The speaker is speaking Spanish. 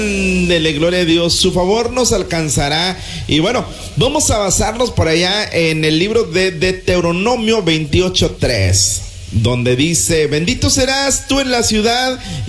Dele gloria a Dios, su favor nos alcanzará. Y bueno, vamos a basarnos por allá en el libro de Deuteronomio 28:3, donde dice: bendito serás tú en la ciudad